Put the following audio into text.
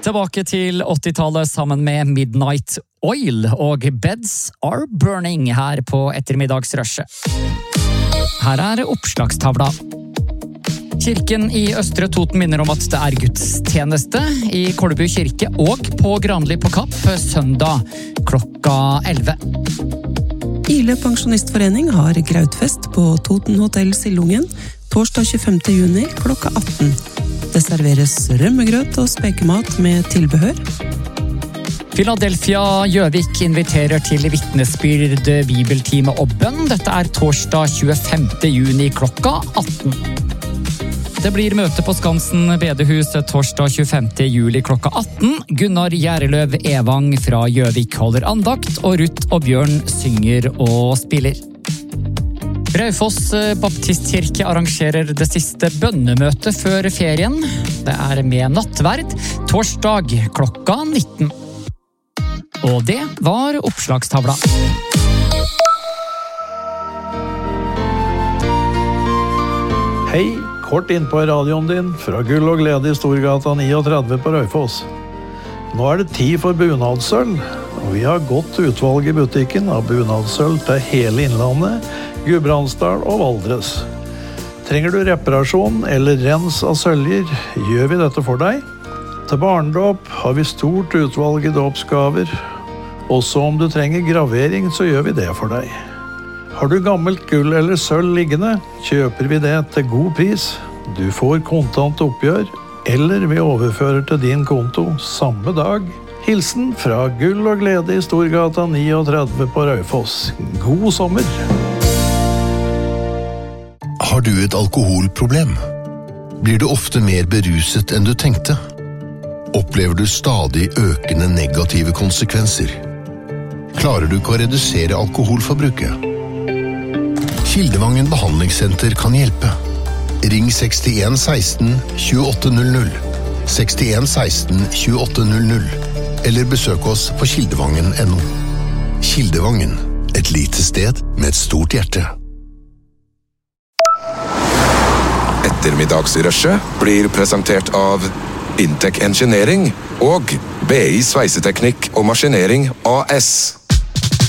Tilbake til 80-tallet sammen med Midnight Oil og Beds Are Burning her på ettermiddagsrushet. Her oppslagstavla. Kirken i Østre Toten minner om at det gudstjeneste i Kolbu kirke og på Granli på Kapp søndag klokka 11. Ile Pensjonistforening har grautfest på Toten Hotel Sildungen torsdag 25. juni klokka 18. Det serveres rømmegrøt og spekemat med tilbehør. Philadelphia Gjøvik inviterer til vitnesbyrd, bibeltime og bønn. Dette torsdag 25. juni klokka 18. Det blir møte på Skansen bedehus torsdag 25. juli klokka 18. Gunnar Gjereløv Evang fra Gjøvik holder andakt, og Ruth og Bjørn synger og spiller. Raufoss Baptistkirke arrangerer det siste bønnemøtet før ferien. Det med nattverd torsdag klokka 19. Og det var oppslagstavla. Hei, kort inn på radioen din fra Gull og Glede i Storgata 39 på Raufoss. Nå det tid for bunadssølv, og vi har godt utvalg i butikken av bunadssølv til hele Innlandet, Gudbrandsdal og Valdres. Trenger du reparasjon eller rens av søljer, gjør vi dette for deg. Til barndåp har vi stort utvalg i dåpsgaver. Også om du trenger gravering, så gjør vi det for deg. Har du gammelt gull eller sølv liggende, kjøper vi det til god pris. Du får kontant oppgjør, eller vi overfører til din konto samme dag. Hilsen fra Gull og Glede i Storgata 39 på Raufoss. God sommer! Har du et alkoholproblem? Blir du ofte mer beruset enn du tenkte? Opplever du stadig økende negative konsekvenser? Klarer du ikke å redusere alkoholforbruket? Kildevangen behandlingssenter kan hjelpe. Ring 61 16 28 00, 61 16 28 00, eller besøk oss på kildevangen.no. Kildevangen, et lite sted med et stort hjerte. Ettermiddagsrushet blir presentert av Intec Engineering og BI Sveiseteknikk og Maskinering AS.